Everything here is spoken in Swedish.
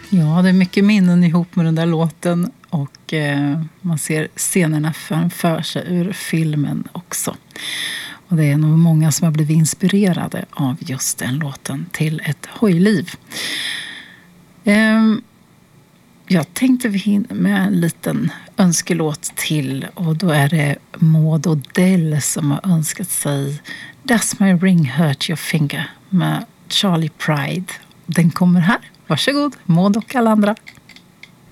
Ja, det är mycket minnen ihop med den där låten och man ser scenerna framför sig ur filmen också. Och det är nog många som har blivit inspirerade av just den låten till ett hojliv. Jag tänkte vi hinner med en liten önskelåt till och då är det Maud Odell som har önskat sig Does My Ring Hurt Your Finger med Charlie Pride. Den kommer här. Varsågod, Maud och alla andra.